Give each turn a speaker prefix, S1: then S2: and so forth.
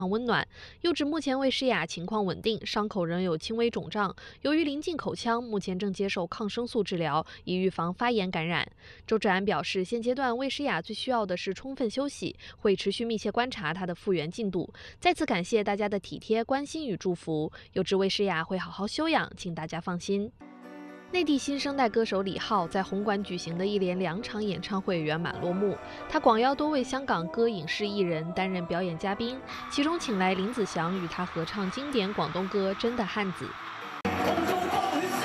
S1: 温暖。又指目前魏诗雅情况稳定，伤口仍有轻微肿胀，由于临近口腔，目前正接受抗生素治疗，以预防发炎感染。周志安表示，现阶段魏诗雅最需要的是充分休息，会持续密切观察她的复原进度。再次感谢大家的体贴、关心与祝福。又指魏诗雅会好好休养，请大家放心。内地新生代歌手李浩在红馆举行的一连2场演唱会圆满落幕。他广邀多位香港歌影视艺人担任表演嘉宾，其中请来林子祥与他合唱经典广东歌《真的汉子》。